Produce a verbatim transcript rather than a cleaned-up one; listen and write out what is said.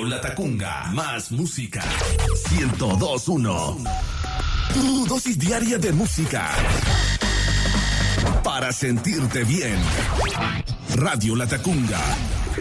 Latacunga, más música. ciento dos punto uno. Tu dosis diaria de música. Para sentirte bien. Radio Latacunga.